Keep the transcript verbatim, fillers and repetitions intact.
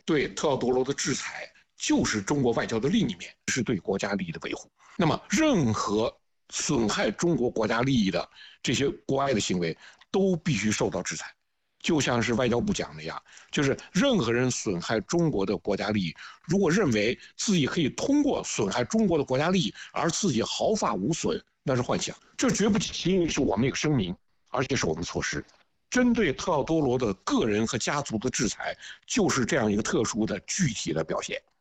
对特奥多罗的制裁就是中国外交的另一面，是对国家利益的维护。那么，任何损害中国国家利益的这些国外的行为，都必须受到制裁。就像是外交部讲的呀，就是任何人损害中国的国家利益，如果认为自己可以通过损害中国的国家利益而自己毫发无损，那是幻想。这绝不仅仅是我们一个声明，而且是我们的措施。针对特奥多罗的个人和家族的制裁，就是这样一个特殊的具体的表现。